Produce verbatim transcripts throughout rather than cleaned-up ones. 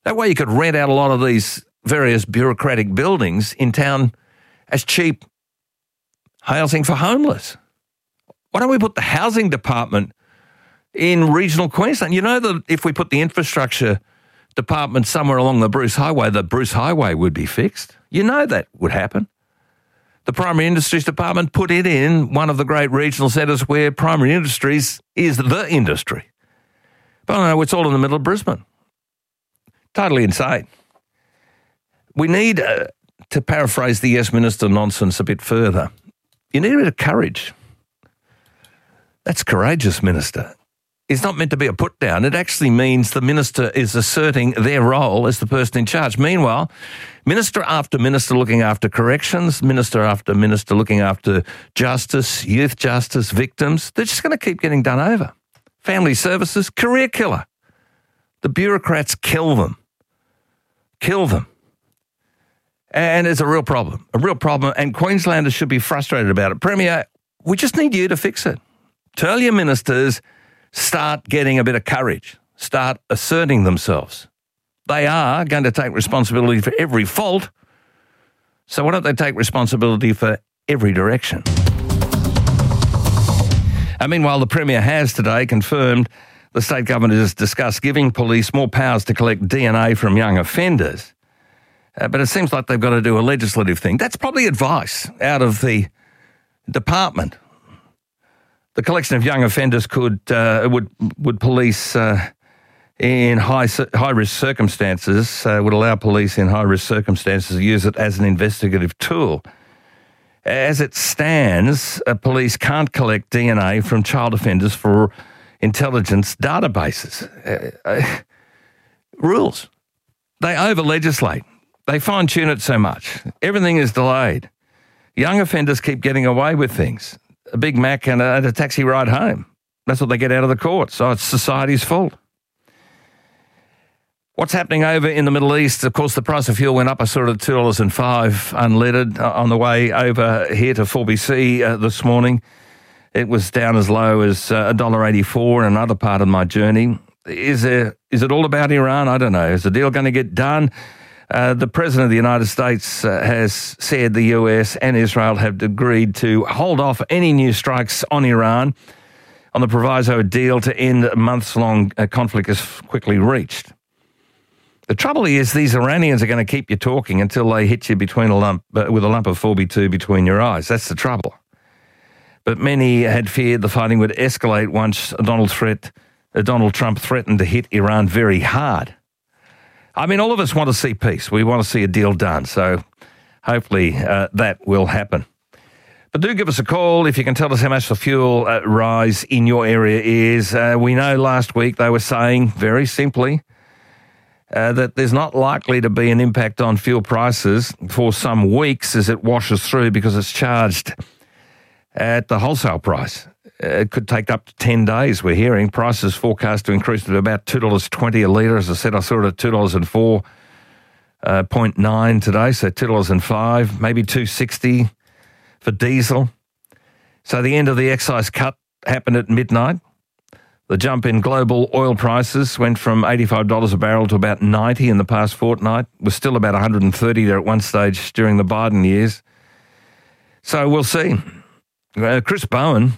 That way you could rent out a lot of these various bureaucratic buildings in town as cheap housing for homeless. Why don't we put the housing department in regional Queensland? You know that if we put the infrastructure department somewhere along the Bruce Highway, the Bruce Highway would be fixed. You know that would happen. The Primary Industries Department put it in one of the great regional centres where primary industries is the industry. But I know it's all in the middle of Brisbane. Totally insane. We need, uh, to paraphrase the Yes Minister nonsense a bit further, you need a bit of courage. That's courageous, Minister. It's not meant to be a put down. It actually means the minister is asserting their role as the person in charge. Meanwhile, minister after minister looking after corrections, minister after minister looking after justice, youth justice, victims, they're just going to keep getting done over. Family services, career killer. The bureaucrats kill them. Kill them. And it's a real problem, a real problem, and Queenslanders should be frustrated about it. Premier, we just need you to fix it. Tell your ministers, start getting a bit of courage. Start asserting themselves. They are going to take responsibility for every fault, so why don't they take responsibility for every direction? And meanwhile, the Premier has today confirmed the state government has discussed giving police more powers to collect D N A from young offenders. Uh, but it seems like they've got to do a legislative thing. That's probably advice out of the department. The collection of young offenders could uh, would would police uh, in high high risk circumstances uh, would allow police in high risk circumstances to use it as an investigative tool. As it stands, uh, police can't collect D N A from child offenders for intelligence databases. Uh, uh, rules. They over-legislate. They fine-tune it so much. Everything is delayed. Young offenders keep getting away with things. A Big Mac and a, and a taxi ride home. That's what they get out of the court. So it's society's fault. What's happening over in the Middle East? Of course, the price of fuel went up a sort of two dollars and five unleaded on the way over here to four B C uh, this morning. It was down as low as uh, one dollar eighty-four in another part of my journey. Is there, is it all about Iran? I don't know. Is the deal going to get done? Uh, the President of the United States uh, has said the U S and Israel have agreed to hold off any new strikes on Iran on the proviso deal to end a months-long uh, conflict is quickly reached. The trouble is these Iranians are going to keep you talking until they hit you between a lump uh, with a lump of four B two between your eyes. That's the trouble. But many had feared the fighting would escalate once Donald, threat, uh, Donald Trump threatened to hit Iran very hard. I mean, all of us want to see peace. We want to see a deal done. So hopefully uh, that will happen. But do give us a call if you can tell us how much the fuel uh, rise in your area is. Uh, we know last week they were saying very simply uh, that there's not likely to be an impact on fuel prices for some weeks as it washes through because it's charged at the wholesale price. It could take up to ten days, we're hearing. Prices forecast to increase to about two dollars twenty a litre. As I said, I saw it at two dollars and four point nine today, so two dollars and five, maybe two dollars sixty for diesel. So the end of the excise cut happened at midnight. The jump in global oil prices went from eighty-five dollars a barrel to about ninety dollars in the past fortnight. It was still about one hundred thirty there at one stage during the Biden years. So we'll see. Uh, Chris Bowen...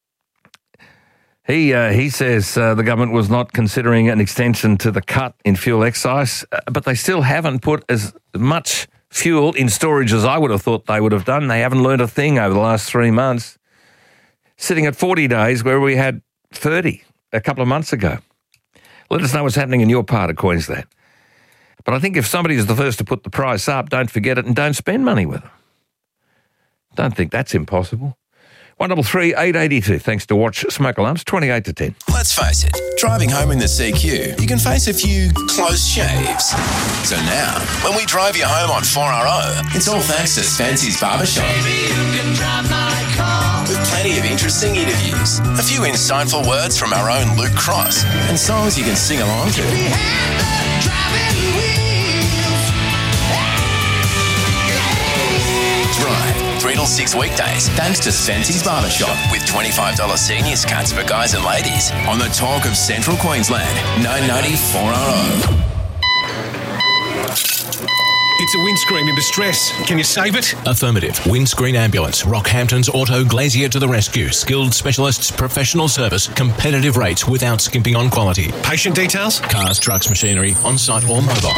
He uh, he says uh, the government was not considering an extension to the cut in fuel excise, uh, but they still haven't put as much fuel in storage as I would have thought they would have done. They haven't learned a thing over the last three months, sitting at forty days where we had thirty a couple of months ago. Let us know what's happening in your part of Queensland. But I think if somebody is the first to put the price up, don't forget it and don't spend money with them. Don't think that's impossible. one double three eight eight two. Thanks to Watch Smoke Alarms, twenty-eight to ten. Let's face it, driving home in the C Q, you can face a few close shaves. So now, when we drive you home on four R O, it's all thanks to Spency's Barbershop. Baby, you can drive my car. With plenty of interesting interviews, a few insightful words from our own Luke Cross, and songs you can sing along to. We have the driving wheels. Drive. three till six weekdays, thanks to Spency's Barbershop, with twenty-five dollars seniors cuts for guys and ladies on the talk of Central Queensland, nine ninety four R O. a windscreen in distress. Can you save it? Affirmative. Windscreen Ambulance. Rockhampton's Auto Glazier to the rescue. Skilled specialists, professional service, competitive rates without skimping on quality. Patient details? Cars, trucks, machinery, on-site or mobile.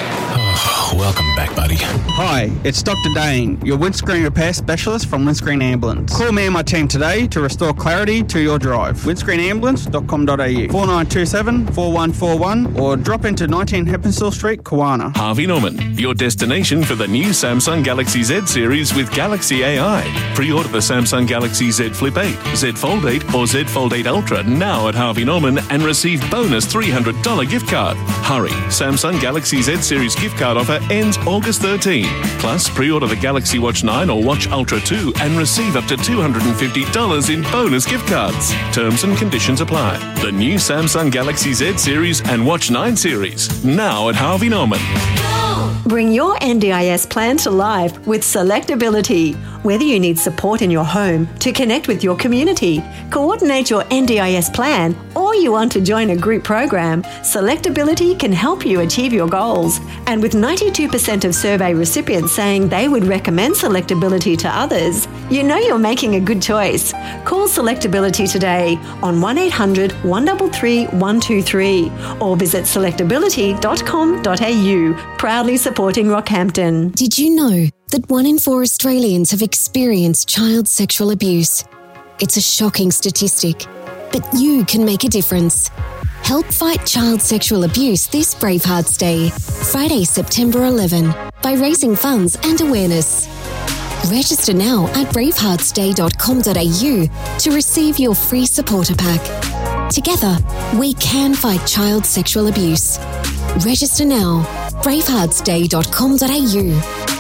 Oh, welcome back, buddy. Hi, it's Doctor Dane, your windscreen repair specialist from Windscreen Ambulance. Call me and my team today to restore clarity to your drive. windscreen ambulance dot com dot a u, four nine two seven, four one four one, or drop into nineteen Heppenstall Street, Kawana. Harvey Norman, your destination for the new Samsung Galaxy Z series with Galaxy A I. Pre-order the Samsung Galaxy Z Flip eight, Z Fold eight or Z Fold eight Ultra now at Harvey Norman and receive bonus three hundred dollars gift card. Hurry, Samsung Galaxy Z series gift card offer ends August thirteenth. Plus, pre-order the Galaxy Watch nine or Watch Ultra two and receive up to two hundred fifty dollars in bonus gift cards. Terms and conditions apply. The new Samsung Galaxy Z series and Watch nine series now at Harvey Norman. Bring your N D I S plan to life with Selectability. Whether you need support in your home, to connect with your community, coordinate your N D I S plan, or you want to join a group program, Selectability can help you achieve your goals. And with ninety-two percent of survey recipients saying they would recommend Selectability to others, you know you're making a good choice. Call Selectability today on one eight hundred, one three three, one two three or visit selectability dot com dot a u. Proudly supporting Rockhampton. Did you know that one in four Australians have experienced child sexual abuse? It's a shocking statistic, but you can make a difference. Help fight child sexual abuse this Bravehearts Day, Friday, September eleventh, by raising funds and awareness. Register now at bravehearts day dot com dot a u to receive your free supporter pack. Together, we can fight child sexual abuse. Register now, bravehearts day dot com dot a u.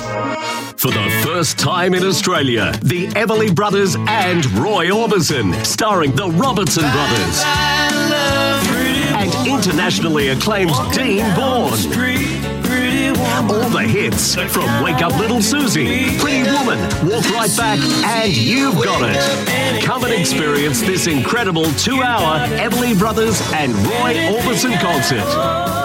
For the first time in Australia, the Everly Brothers and Roy Orbison, starring the Robertson Brothers. And internationally acclaimed Dean Bourne. All the hits from Wake Up Little Susie, Pretty Woman, Walk Right Back, and You've Got It. Come and experience this incredible two-hour Everly Brothers and Roy Orbison concert.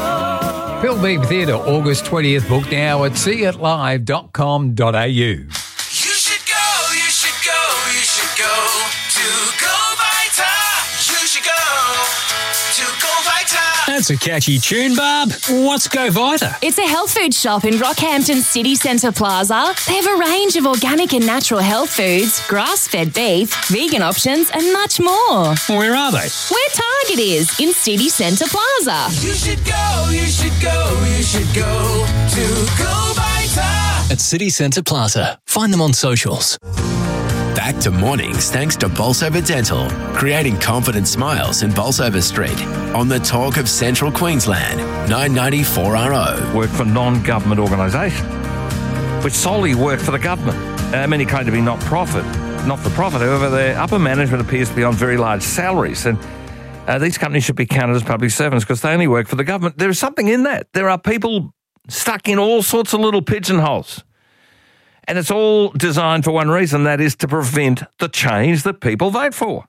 Bill Beebe Theatre, August twentieth. Book now at see it live dot com dot a u. You should go, you should go, you should go to Go Vita. You should go to Go Vita. That's a catchy tune, Barb. What's Go Vita? It's a health food shop in Rockhampton City Centre Plaza. They have a range of organic and natural health foods, grass-fed beef, vegan options, and much more. Where are they? Where Target is, in City Centre Plaza. You should go, you should go, you should go to Go Vita. At City Centre Plaza. Find them on socials. Back to mornings thanks to Bolsover Dental, creating confident smiles in Bolsover Street. On the talk of Central Queensland, nine ninety four R O. Work for non-government organisations, which solely work for the government. Uh, many claim to be not-profit, not-for-profit. However, their upper management appears to be on very large salaries, and uh, these companies should be counted as public servants because they only work for the government. There is something in that. There are people stuck in all sorts of little pigeonholes. And it's all designed for one reason, that is to prevent the change that people vote for.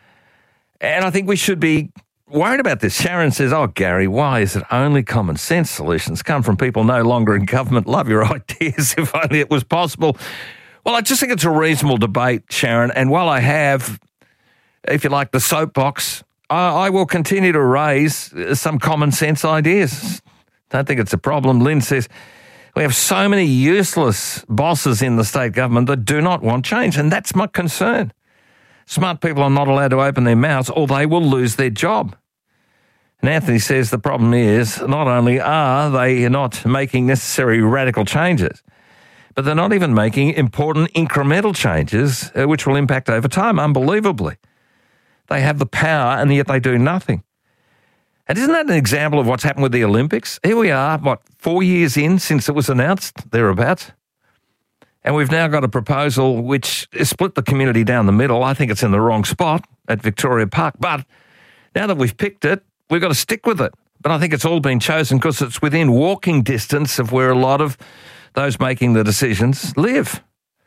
And I think we should be worried about this. Sharon says, oh, Gary, why is it only common sense solutions come from people no longer in government? Love your ideas, if only it was possible. Well, I just think it's a reasonable debate, Sharon. And while I have, if you like, the soapbox, I, I will continue to raise some common sense ideas. Don't think it's a problem. Lynn says, we have so many useless bosses in the state government that do not want change, and that's my concern. Smart people are not allowed to open their mouths or they will lose their job. And Anthony says the problem is not only are they not making necessary radical changes, but they're not even making important incremental changes uh, which will impact over time, unbelievably. They have the power and yet they do nothing. And isn't that an example of what's happened with the Olympics? Here we are, what, four years in since it was announced, thereabouts? And we've now got a proposal which split the community down the middle. I think it's in the wrong spot at Victoria Park. But now that we've picked it, we've got to stick with it. But I think it's all been chosen because it's within walking distance of where a lot of those making the decisions live.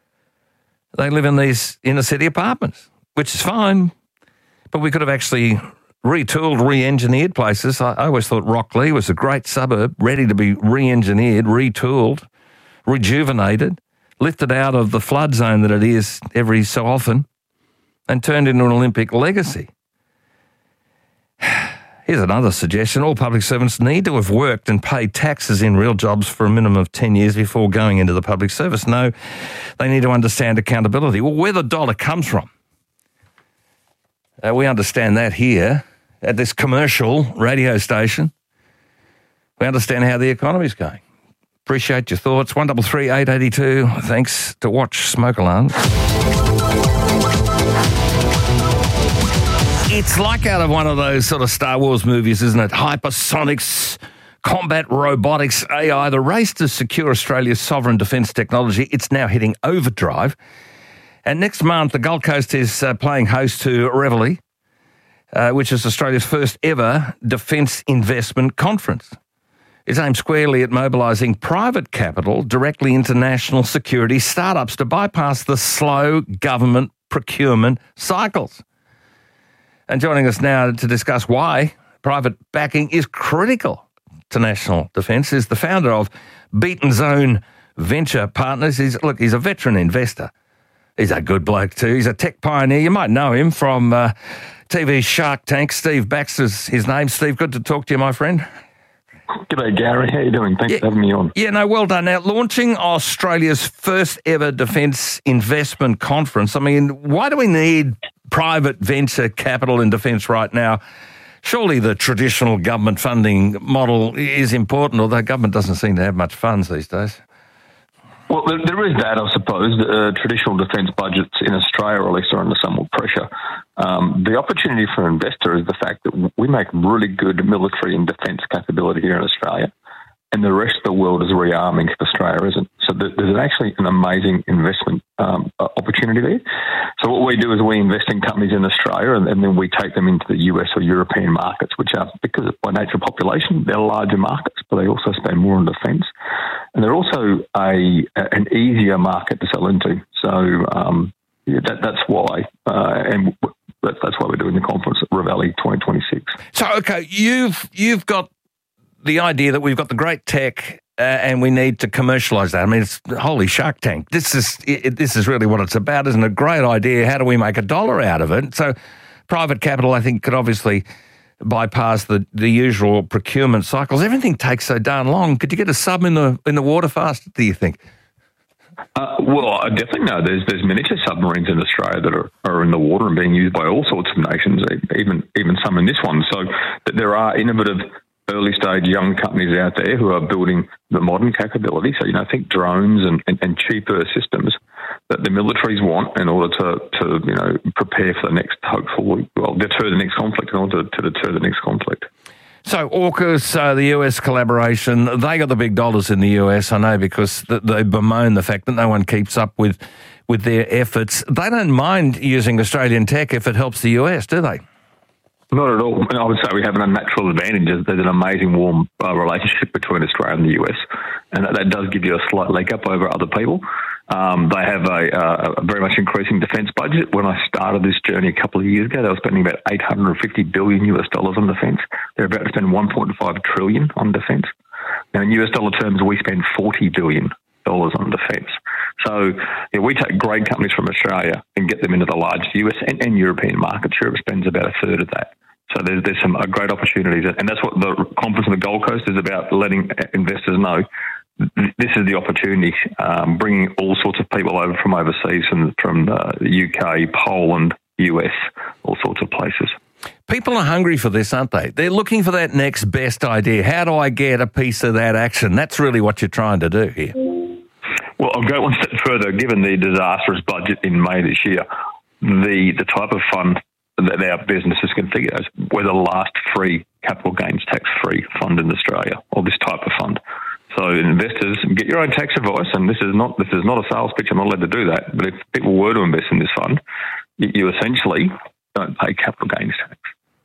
They live in these inner city apartments, which is fine. But we could have actually retooled, re-engineered places. I, I always thought Rocklea was a great suburb, ready to be re-engineered, retooled, rejuvenated, lifted out of the flood zone that it is every so often, and turned into an Olympic legacy. Here's another suggestion. All public servants need to have worked and paid taxes in real jobs for a minimum of ten years before going into the public service. No, they need to understand accountability. Well, where the dollar comes from. Uh, we understand that here at this commercial radio station. We understand how the economy's going. Appreciate your thoughts. one three three eight eight two. Thanks to Watch Smoke Alarms. It's like out of one of those sort of Star Wars movies, isn't it? Hypersonics, combat robotics, A I, the race to secure Australia's sovereign defence technology. It's now hitting overdrive. And next month, the Gold Coast is uh, playing host to Reveille, uh, which is Australia's first ever defence investment conference. It's aimed squarely at mobilising private capital directly into national security startups to bypass the slow government procurement cycles. And joining us now to discuss why private backing is critical to national defence is the founder of Beaton Zone Venture Partners. He's, look, he's a veteran investor. He's a good bloke too. He's a tech pioneer. You might know him from uh, T V Shark Tank. Steve Baxter's his name. Steve, good to talk to you, my friend. G'day, Gary. How you doing? Thanks yeah, for having me on. Yeah, no, well done. Now, launching Australia's first ever defence investment conference. I mean, why do we need private venture capital in defence right now? Surely the traditional government funding model is important, although government doesn't seem to have much funds these days. Well, there, there is that, I suppose. Uh, traditional defence budgets in Australia, at least, are under somewhat pressure. Um, the opportunity for an investor is the fact that we make really good military and defence capability here in Australia, and the rest of the world is rearming if Australia isn't. So there's actually an amazing investment um, opportunity there. So what we do is we invest in companies in Australia, and, and then we take them into the U S or European markets, which are, because by nature of population, they're larger markets, but they also spend more on defence. And they're also a an easier market to sell into. So um, yeah, that, that's why, uh, and that, that's why we're doing the conference at Reveille twenty twenty-six. So, okay, you've you've got the idea that we've got the great tech uh, and we need to commercialise that. I mean, it's holy Shark Tank. This is it, this is really what it's about, isn't it? A great idea. How do we make a dollar out of it? So, private capital, I think, could obviously bypass the, the usual procurement cycles. Everything takes so darn long. Could you get a sub in the in the water faster, do you think? Uh, well, I definitely know there's there's miniature submarines in Australia that are, are in the water and being used by all sorts of nations, even even some in this one. So that there are innovative early stage young companies out there who are building the modern capability. So, you know, think drones and, and, and cheaper systems that the militaries want in order to, to, you know, prepare for the next, hopefully, well, deter the next conflict, in order to, to deter the next conflict. So AUKUS, uh, the U S collaboration, they got the big dollars in the U S, I know, because they bemoan the fact that no one keeps up with, with their efforts. They don't mind using Australian tech if it helps the U S, do they? Not at all. I would say we have an unnatural advantage. There's an amazing warm uh, relationship between Australia and the U S, and that, that does give you a slight leg up over other people. Um, they have a, uh, a very much increasing defence budget. When I started this journey a couple of years ago, they were spending about eight hundred fifty billion US dollars on defence. They're about to spend one point five trillion on defence. Now, in U S dollar terms, we spend forty billion dollars on defence. So yeah, we take great companies from Australia and get them into the large U S and, and European markets. Europe spends about a third of that. So there's, there's some uh, great opportunities. And that's what the conference on the Gold Coast is about, letting investors know this is the opportunity, um, bringing all sorts of people over from overseas and from uh, the U K, Poland, U S, all sorts of places. People are hungry for this, aren't they? They're looking for that next best idea. How do I get a piece of that action? That's really what you're trying to do here. Well, I'll go one step further. Given the disastrous budget in May this year, the, the type of fund that our businesses can figure out is we're the last free capital gains tax-free fund in Australia, or this type of fund. So investors, get your own tax advice, and this is not this is not a sales pitch. I'm not allowed to do that. But if people were to invest in this fund, you essentially don't pay capital gains tax.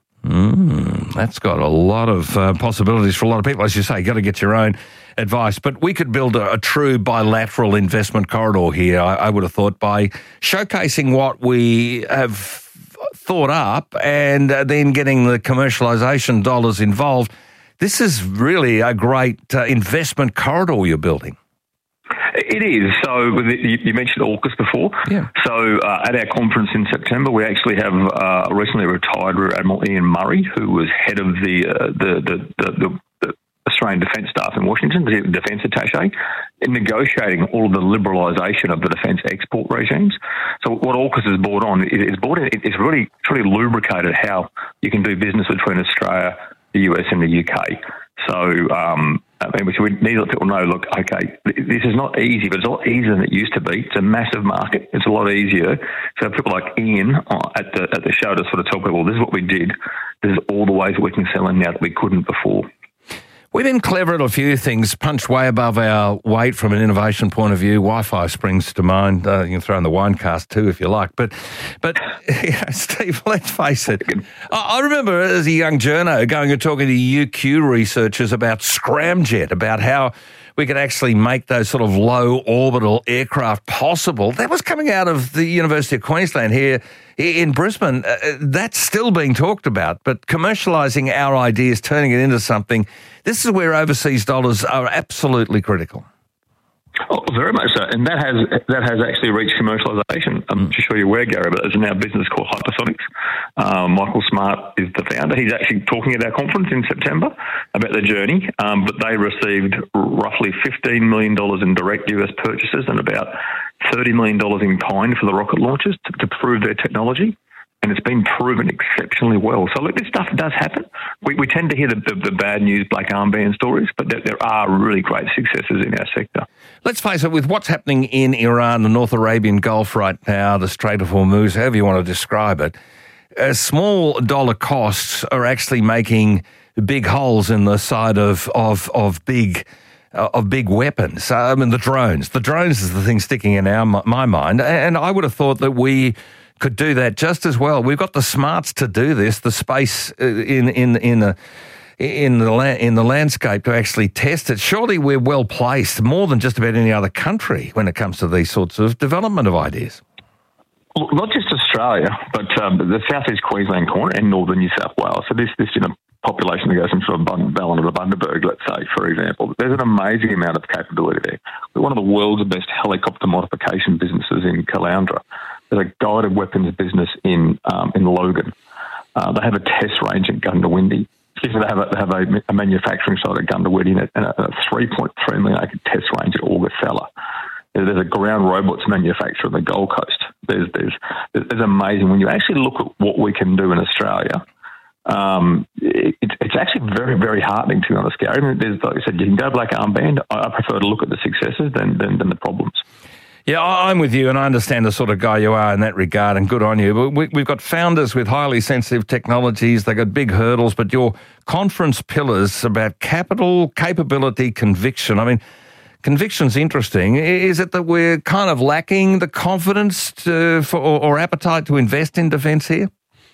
Mm, that's got a lot of uh, possibilities for a lot of people. As you say, you've got to get your own advice. But we could build a, a true bilateral investment corridor here, I, I would have thought, by showcasing what we have thought up and uh, then getting the commercialisation dollars involved. This is really a great uh, investment corridor you're building. It is. So you, you mentioned AUKUS before. Yeah. So uh, at our conference in September, we actually have uh, recently retired Rear Admiral Ian Murray, who was head of the uh, the, the, the, the, the Australian Defence Staff in Washington, the Defence Attaché, in negotiating all of the liberalisation of the defence export regimes. So what AUKUS has brought on is it's brought in, it's really, it's really lubricated how you can do business between Australia, the U S and the U K. So, um, I mean, we need to let people know, look, okay, this is not easy, but it's a lot easier than it used to be. It's a massive market. It's a lot easier. So people like Ian uh, at the at the show to sort of tell people, this is what we did. This is all the ways that we can sell in now that we couldn't before. We've been clever at a few things, punched way above our weight from an innovation point of view. Wi-Fi springs to mind. Uh, you can throw in the Winecast too if you like. But, but you know, Steve, let's face it. I, I remember as a young journo going and talking to U Q researchers about Scramjet, about how we could actually make those sort of low orbital aircraft possible. That was coming out of the University of Queensland here in Brisbane. Uh, that's still being talked about, but commercialising our ideas, turning it into something, this is where overseas dollars are absolutely critical. Oh, very much so, and that has that has actually reached commercialisation. I'm not sure you're aware, Gary, but there's now a business called Hypersonics. Um, Michael Smart is the founder. He's actually talking at our conference in September about their journey, um, but they received roughly fifteen million dollars in direct U S purchases and about thirty million dollars in kind for the rocket launches to, to prove their technology. And it's been proven exceptionally well. So, look, this stuff does happen. We, we tend to hear the, the, the bad news, black armband stories, but there, there are really great successes in our sector. Let's face it, with what's happening in Iran, the North Arabian Gulf right now, the Strait of Hormuz, however you want to describe it, uh, small dollar costs are actually making big holes in the side of of, of big uh, of big weapons. Uh, I mean, the drones. The drones is the thing sticking in our my mind, and I would have thought that we could do that just as well. We've got the smarts to do this, the space in in in the in the la- in the landscape to actually test it. Surely we're well placed, more than just about any other country, when it comes to these sorts of development of ideas. Well, not just Australia, but um, the southeast Queensland corner and northern New South Wales. So this this you know population that goes from sort of Ballon to Bundaberg, let's say, for example. There's an amazing amount of capability there. We're one of the world's best helicopter modification businesses in Caloundra. There's a guided weapons business in um, in Logan. Uh, they have a test range at Gundawindi. Excuse me, they have a, they have a, a manufacturing site at Gundawindi and a, a three point three million acre test range at Augustella. There's a ground robots manufacturer on the Gold Coast. There's there's there's amazing. When you actually look at what we can do in Australia, um, it, it's actually very, very heartening, to be honest, Gary. There's, like I said, you can go black armband. I, I prefer to look at the successes than, than, than the problems. Yeah, I'm with you, and I understand the sort of guy you are in that regard, and good on you. But we, we've got founders with highly sensitive technologies. They've got big hurdles, but your conference pillars about capital, capability, conviction. I mean, conviction's interesting. Is it that we're kind of lacking the confidence to, for, or, or appetite to invest in defence here?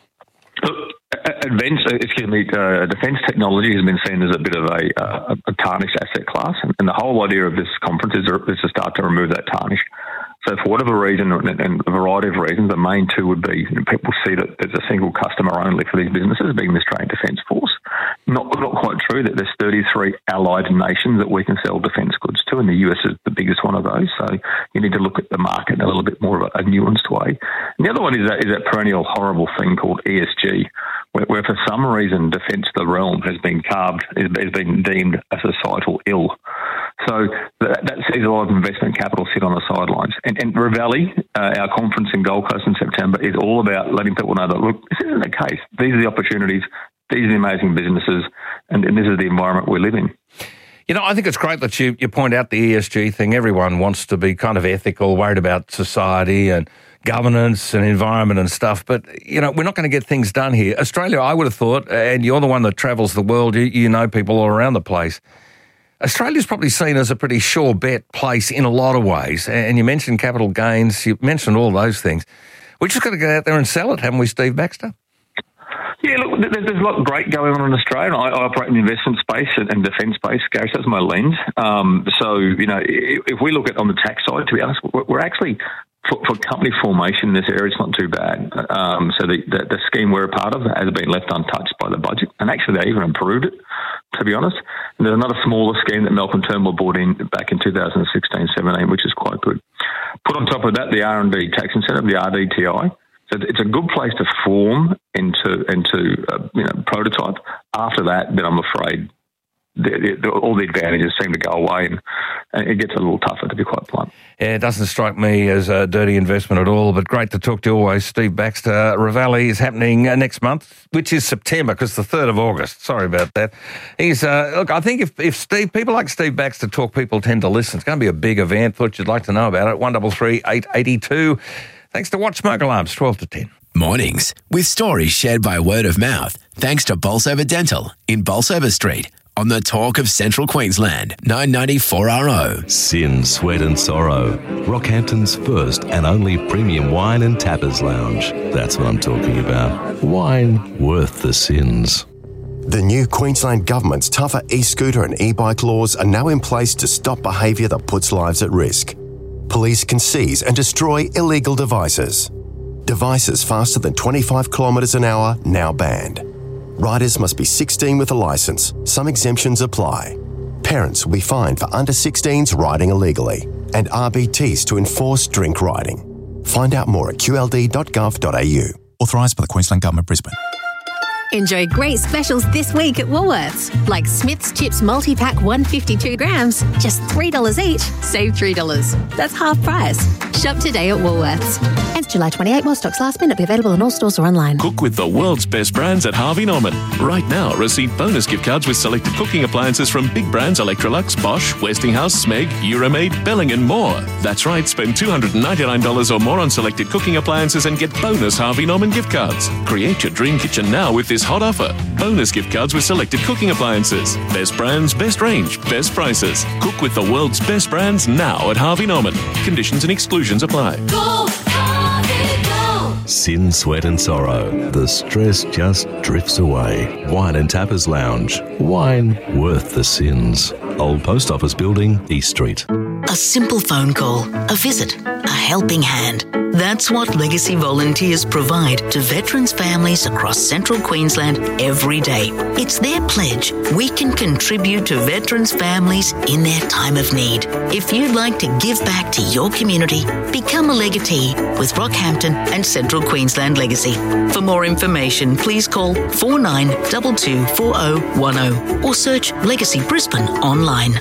Advanced, excuse me, uh, defence technology has been seen as a bit of a, uh, a tarnished asset class, and, and the whole idea of this conference is, is to start to remove that tarnish. So for whatever reason, and, and a variety of reasons, the main two would be people see that there's a single customer only for these businesses, being the Australian Defence Force. Not, not quite true that there's thirty-three allied nations that we can sell defence goods to, and the U S is the biggest one of those. So you need to look at the market in a little bit more of a, a nuanced way. And the other one is that, is that perennial horrible thing called E S G, where, where for some reason defence of the realm has been carved, has been deemed a societal ill. So that, that sees a lot of investment capital sit on the sidelines. And, and Ravelli, uh, our conference in Gold Coast in September, is all about letting people know that, look, this isn't the case. These are the opportunities, these are the amazing businesses, and, and this is the environment we live in. You know, I think it's great that you, you point out the E S G thing. Everyone wants to be kind of ethical, worried about society and governance and environment and stuff. But, you know, we're not going to get things done here. Australia, I would have thought, and you're the one that travels the world, you, you know people all around the place. Australia's probably seen as a pretty sure bet place in a lot of ways. And you mentioned capital gains, you mentioned all those things. We just got to get out there and sell it, haven't we, Steve Baxter? Yeah, look, there's a lot great going on in Australia. I, I operate in the investment space and, and defence space, Gary, so that's my lens. Um, so, you know, if, if we look at on the tax side, to be honest, we're, we're actually, for, for company formation in this area, it's not too bad. Um, so the, the, the scheme we're a part of has been left untouched by the budget, and actually they even improved it. to be honest. And there's another smaller scheme that Malcolm Turnbull brought in back in two thousand sixteen seventeen, which is quite good. Put on top of that the R and D tax incentive, the R D T I. So it's a good place to form into into uh, you know prototype. After that, then I'm afraid the, the, all the advantages seem to go away, and, and it gets a little tougher, to be quite blunt. Yeah, it doesn't strike me as a dirty investment at all, but great to talk to you always, Steve Baxter. Ravelli is happening uh, next month, which is September, because the third of August. Sorry about that. He's uh, look, I think if, if Steve, people like Steve Baxter talk, people tend to listen. It's going to be a big event. Thought you'd like to know about it. one three three, eight eight two. Thanks to Watch Smoke Alarms, twelve to ten. Mornings with stories shared by word of mouth. Thanks to Bolsover Dental in Bolsover Street. On the talk of Central Queensland, nine ninety-four R O. Sin, Sweat and Sorrow. Rockhampton's first and only premium wine and tappers lounge. That's what I'm talking about. Wine worth the sins. The new Queensland Government's tougher e-scooter and e-bike laws are now in place to stop behaviour that puts lives at risk. Police can seize and destroy illegal devices. Devices faster than twenty-five kilometres an hour now banned. Riders must be sixteen with a licence. Some exemptions apply. Parents will be fined for under sixteens riding illegally, and R B Ts to enforce drink riding. Find out more at q l d dot gov dot a u. Authorised by the Queensland Government, Brisbane. Enjoy great specials this week at Woolworths, like Smith's Chips multi-pack one hundred fifty-two grams, just three dollars each, save three dollars. That's half price. Shop today at Woolworths. Ends July twenty-eighth, more stocks last minute, be available in all stores or online. Cook with the world's best brands at Harvey Norman. Right now, receive bonus gift cards with selected cooking appliances from big brands Electrolux, Bosch, Westinghouse, Smeg, Euromaid, Belling and more. That's right, spend two hundred ninety-nine dollars or more on selected cooking appliances and get bonus Harvey Norman gift cards. Create your dream kitchen now with this hot offer. Bonus gift cards with selected cooking appliances. Best brands, best range, best prices. Cook with the world's best brands now at Harvey Norman. Conditions and exclusions apply. Go, Harvey, go! Sin, Sweat and Sorrow. The stress just drifts away. Wine and Tappers Lounge. Wine worth the sins. Old Post Office Building, East Street. A simple phone call, a visit, a helping hand. That's what Legacy volunteers provide to veterans' families across Central Queensland every day. It's their pledge we can contribute to veterans' families in their time of need. If you'd like to give back to your community, become a legatee with Rockhampton and Central Queensland Legacy. For more information, please call four nine two two four zero one zero or search Legacy Brisbane online.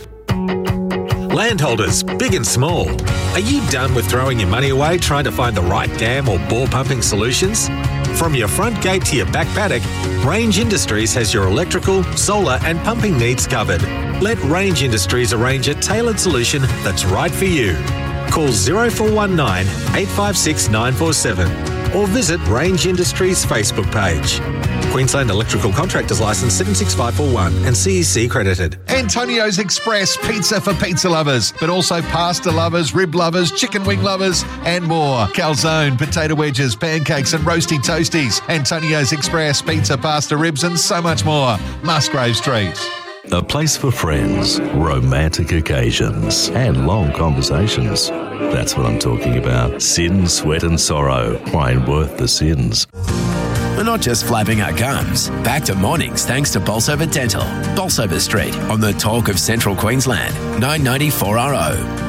Landholders, big and small, are you done with throwing your money away trying to find the right dam or bore pumping solutions? From your front gate to your back paddock, Range Industries has your electrical, solar and pumping needs covered. Let Range Industries arrange a tailored solution that's right for you. Call zero four one nine, eight five six, nine four seven or visit Range Industries Facebook page. Queensland Electrical Contractors Licence seven six five four one and C E C credited. Antonio's Express, pizza for pizza lovers, but also pasta lovers, rib lovers, chicken wing lovers, and more. Calzone, potato wedges, pancakes, and roasty toasties. Antonio's Express, pizza, pasta, ribs, and so much more. Musgrave Street. A place for friends, romantic occasions, and long conversations. That's what I'm talking about. Sin, Sweat and Sorrow. Wine worth the sins. We're not just flapping our gums. Back to mornings thanks to Bolsover Dental. Bolsover Street on the talk of Central Queensland. nine ninety-four R O.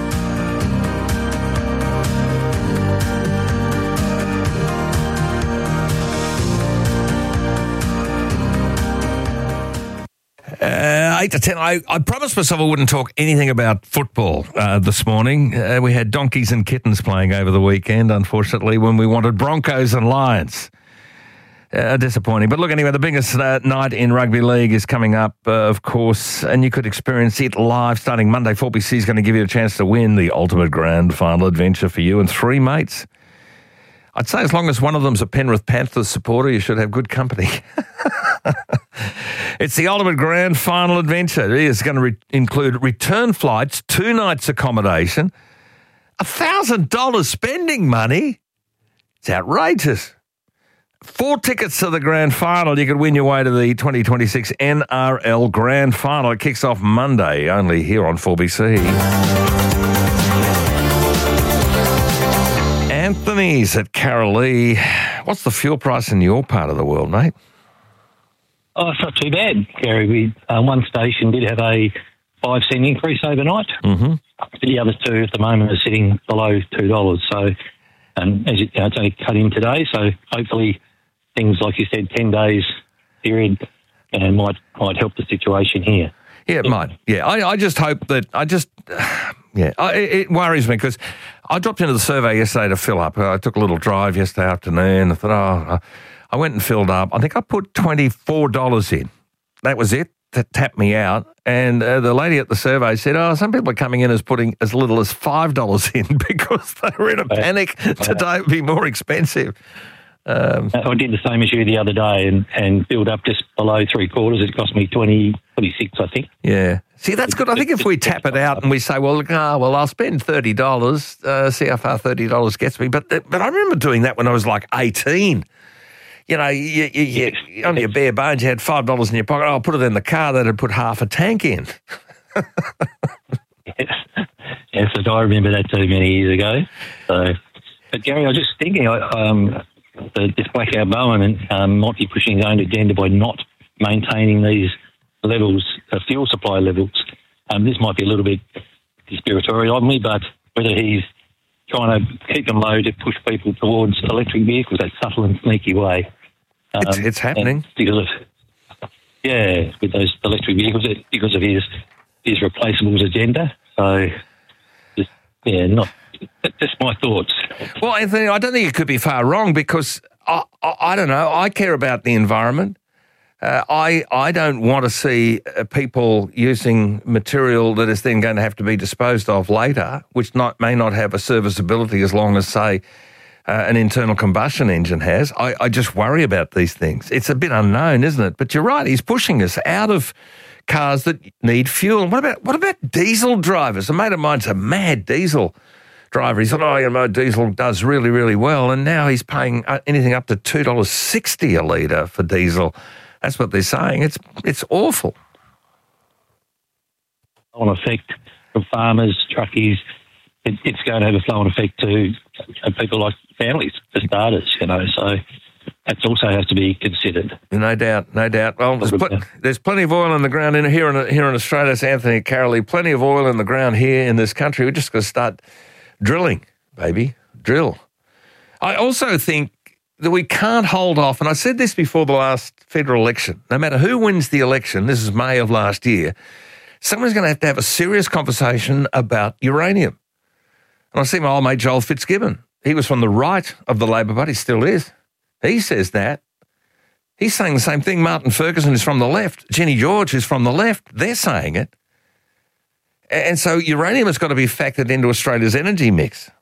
Uh, eight to ten. I, I promised myself I wouldn't talk anything about football uh, this morning. Uh, we had donkeys and kittens playing over the weekend, unfortunately, when we wanted Broncos and Lions. Uh, disappointing. But look, anyway, the biggest uh, night in rugby league is coming up, uh, of course, and you could experience it live starting Monday. four B C is going to give you a chance to win the ultimate grand final adventure for you and three mates. I'd say as long as one of them's a Penrith Panthers supporter, you should have good company. It's the ultimate grand final adventure. It's going to re- include return flights, two nights accommodation, one thousand dollars spending money. It's outrageous. Four tickets to the grand final. You could win your way to the twenty twenty-six N R L grand final. It kicks off Monday, only here on four B C. Anthony's at Carolee. What's the fuel price in your part of the world, mate? Oh, it's not too bad, Gary. We uh, one station did have a five cent increase overnight. Mm-hmm. The other two at the moment are sitting below two dollars. So, and as you know, it's only cut in today. So hopefully, things like you said, ten days period, uh, might might help the situation here. Yeah, it might. Yeah, I, I just hope that I just yeah, I, it worries me because I dropped into the survey yesterday to fill up. I took a little drive yesterday afternoon. I thought, oh. I went and filled up. I think I put twenty-four dollars in. That was it. That tapped me out. And uh, the lady at the survey said, oh, some people are coming in as putting as little as five dollars in because they were in a panic. Today it would be more expensive. Um, I did the same issue the other day and, and filled up just below three quarters. It cost me twenty, twenty-six, I think. Yeah. See, that's good. I think if we tap it out and we say, well, oh, well, I'll spend thirty dollars, uh, see how far thirty dollars gets me. But, but I remember doing that when I was like eighteen. You know, you, you, you, on your bare bones, you had five dollars in your pocket. Oh, I'll put it in the car. That'd put half a tank in. yes. yes, I remember that too many years ago. So, but Gary, I was just thinking, um, the, this Blackout Bowen um, might be pushing his own agenda by not maintaining these levels, uh, fuel supply levels. Um, this might be a little bit conspiratorial of me, but whether he's trying to keep them low to push people towards electric vehicles, that subtle and sneaky way. Um, it's, it's happening. Because of, yeah, with those electric vehicles, because of his his replaceables agenda. So, just, yeah, not just my thoughts. Well, Anthony, I don't think it could be far wrong because, I, I, I don't know, I care about the environment. Uh, I I don't want to see uh, people using material that is then going to have to be disposed of later, which not may not have a serviceability as long as, say, uh, an internal combustion engine has. I, I just worry about these things. It's a bit unknown, isn't it? But you're right, he's pushing us out of cars that need fuel. And what about what about diesel drivers? A mate of mine's a mad diesel driver. He said, oh, you know, diesel does really, really well. And now he's paying anything up to two dollars sixty a litre for diesel. That's what they're saying. It's it's awful. On effect for farmers, truckies, it, it's going to have a flow-on effect to uh, people like families, for starters, you know, so that also has to be considered. No doubt, no doubt. Well, there's, pl- there's plenty of oil in the ground in here in, here in Australia. It's Anthony Carrolley. Plenty of oil in the ground here in this country. We're just going to start drilling, baby, drill. I also think that we can't hold off, and I said this before the last federal election, no matter who wins the election, this is May of last year, someone's going to have to have a serious conversation about uranium. And I see my old mate Joel Fitzgibbon. He was from the right of the Labor Party, still is. He says that. He's saying the same thing. Martin Ferguson is from the left. Jenny George is from the left. They're saying it. And so uranium has got to be factored into Australia's energy mix.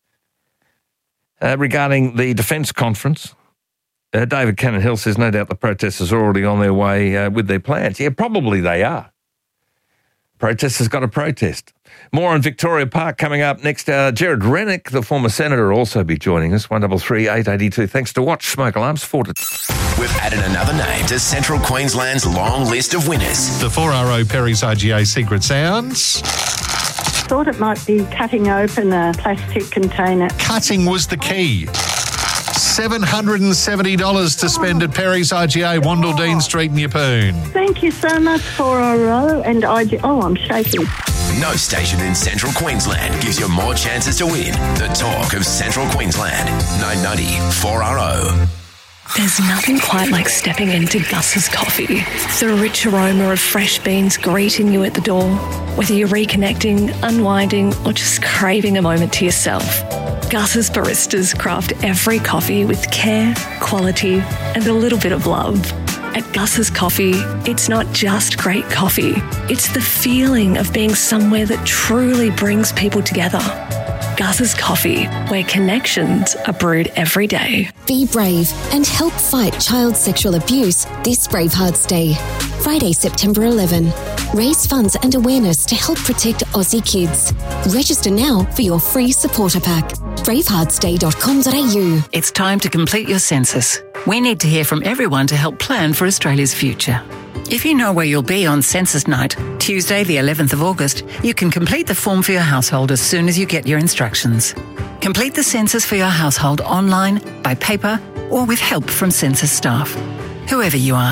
Uh, regarding the Defence Conference, uh, David Cannon-Hill says no doubt the protesters are already on their way uh, with their plans. Yeah, probably they are. Protesters got to protest. More on Victoria Park coming up next. Uh, Gerard Rennick, the former senator, will also be joining us. one double three eight eight two. Thanks to Watch Smoke Alarms. Four to... We've added another name to Central Queensland's long list of winners. The four R O Perry's R G A Secret Sounds. Thought it might be cutting open a plastic container. Cutting was the key. seven hundred seventy dollars to spend at Perry's R G A, Wandle Dean Street in Yeppoon. Thank you so much for a row and I G A. Oh, I'm shaking. No station in Central Queensland gives you more chances to win. The talk of Central Queensland. nine ninety four R O. There's nothing quite like stepping into Gus's Coffee. The rich aroma of fresh beans greeting you at the door. Whether you're reconnecting, unwinding, or just craving a moment to yourself, Gus's baristas craft every coffee with care, quality, and a little bit of love. At Gus's Coffee, it's not just great coffee. It's the feeling of being somewhere that truly brings people together. Gus's Coffee, where connections are brewed every day. Be brave and help fight child sexual abuse this Bravehearts Day. Friday, September eleventh. Raise funds and awareness to help protect Aussie kids. Register now for your free supporter pack. bravehearts day dot com dot a u. It's time to complete your census. We need to hear from everyone to help plan for Australia's future. If you know where you'll be on Census Night, Tuesday the eleventh of August, you can complete the form for your household as soon as you get your instructions. Complete the census for your household online, by paper, or with help from census staff. Whoever you are,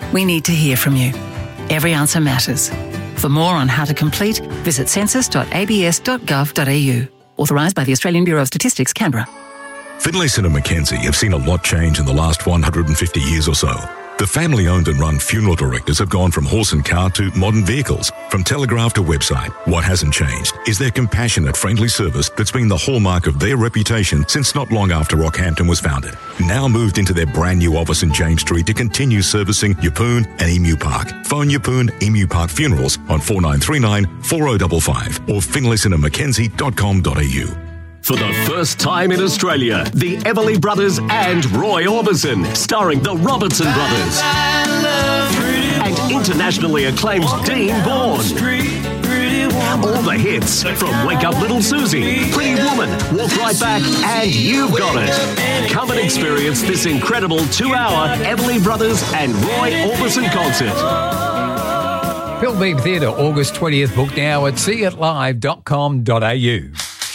We need to hear from you. Every answer matters. For more on how to complete, visit census dot a b s dot gov dot a u. Authorised by the Australian Bureau of Statistics, Canberra. Finlayson and Mackenzie have seen a lot change in the last one hundred fifty years or so. The family-owned and run funeral directors have gone from horse and car to modern vehicles, from telegraph to website. What hasn't changed is their compassionate, friendly service that's been the hallmark of their reputation since not long after Rockhampton was founded. Now moved into their brand new office in James Street to continue servicing Yeppoon and Emu Park. Phone Yeppoon Emu Park Funerals on four nine three nine, four zero five five or finlayson and mackenzie dot com dot a u. For the first time in Australia, the Everly Brothers and Roy Orbison, starring the Robertson Brothers. And internationally acclaimed Dean Bourne. All the hits from Wake Up Little Susie, Pretty Woman, Walk Right Back, and You've Got It. Come and experience this incredible two-hour Everly Brothers and Roy Orbison concert. Phil Beebe Theatre, August twentieth. Book now at see it live dot com dot a u.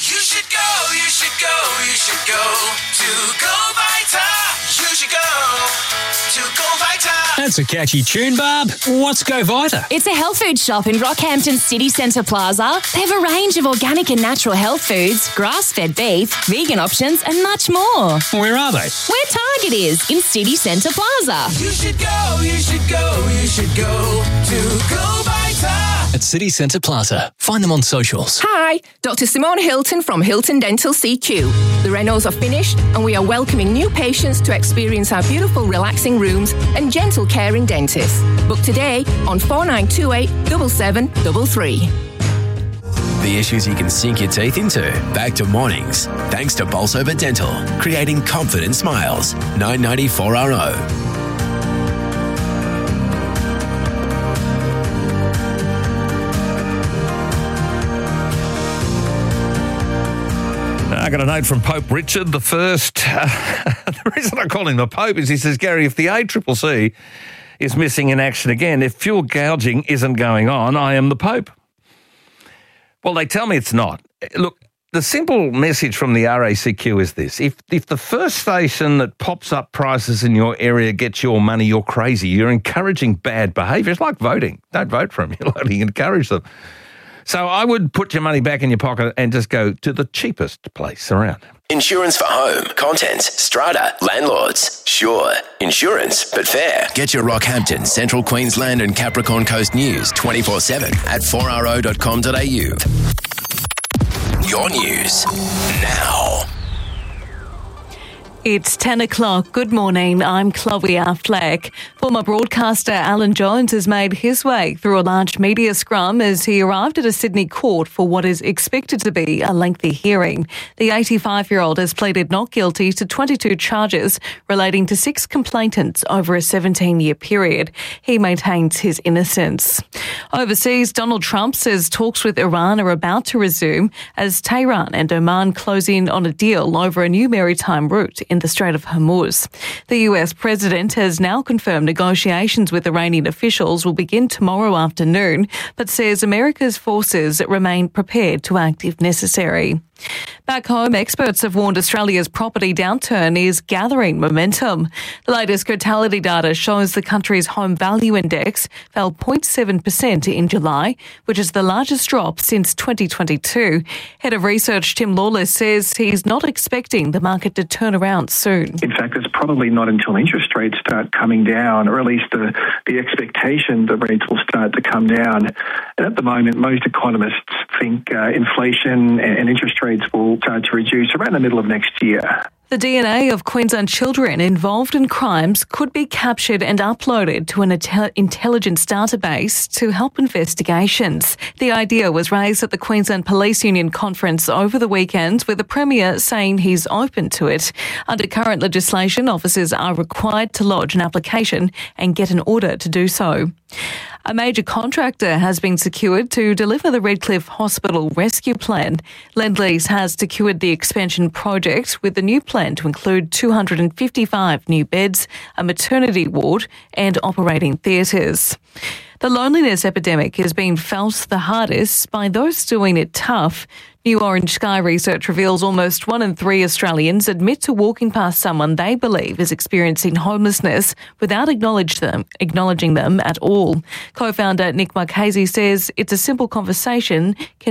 That's a catchy tune, Barb. What's Go Vita? It's a health food shop in Rockhampton City Centre Plaza. They have a range of organic and natural health foods, grass-fed beef, vegan options, and much more. Where are they? Where Target is, in City Centre Plaza. You should go, you should go, you should go to Go Vita. At City Centre Plaza. Find them on socials. Hi, Doctor Simone Hilton from Hilton Dental C Q. The renos are finished and we are welcoming new patients to experience our beautiful relaxing rooms and gentle caring dentists. Book today on four nine two eight, seven seven three three. The issues you can sink your teeth into. Back to mornings. Thanks to Bolsover Dental. Creating confident smiles. nine ninety-four R O. I got a note from Pope Richard the First. Uh, the reason I call him the Pope is he says, Gary, if the A C C C is missing in action again, if fuel gouging isn't going on, I am the Pope. Well, they tell me it's not. Look, the simple message from the R A C Q is this. If if the first station that pops up prices in your area gets your money, you're crazy. You're encouraging bad behaviour. It's like voting. Don't vote for them. You're only encourage them. So I would put your money back in your pocket and just go to the cheapest place around. Insurance for home, contents, strata, landlords. Sure, insurance, but fair. Get your Rockhampton, Central Queensland and Capricorn Coast news twenty-four seven at four r o dot com dot a u. Your news now. It's ten o'clock. Good morning. I'm Chloe Affleck. Former broadcaster Alan Jones has made his way through a large media scrum as he arrived at a Sydney court for what is expected to be a lengthy hearing. The eighty-five-year-old has pleaded not guilty to twenty-two charges relating to six complainants over a seventeen-year period. He maintains his innocence. Overseas, Donald Trump says talks with Iran are about to resume as Tehran and Oman close in on a deal over a new maritime route in the Strait of Hormuz. The U S president has now confirmed negotiations with Iranian officials will begin tomorrow afternoon, but says America's forces remain prepared to act if necessary. Back home, experts have warned Australia's property downturn is gathering momentum. The latest Cotality data shows the country's home value index fell zero point seven percent in July, which is the largest drop since twenty twenty-two. Head of research Tim Lawless says he's not expecting the market to turn around soon. In fact, it's probably not until interest rates start coming down, or at least the, the expectation that rates will start to come down. And at the moment, most economists think uh, inflation and, and interest rates will start to reduce around the middle of next year. The D N A of Queensland children involved in crimes could be captured and uploaded to an inte- intelligence database to help investigations. The idea was raised at the Queensland Police Union conference over the weekend, with the Premier saying he's open to it. Under current legislation, officers are required to lodge an application and get an order to do so. A major contractor has been secured to deliver the Redcliffe Hospital Rescue Plan. Lendlease has secured the expansion project with the new plan to include two hundred fifty-five new beds, a maternity ward and operating theatres. The loneliness epidemic is being felt the hardest by those doing it tough. New Orange Sky research reveals almost one in three Australians admit to walking past someone they believe is experiencing homelessness without acknowledge them, acknowledging them at all. Co-founder Nick Marchese says it's a simple conversation can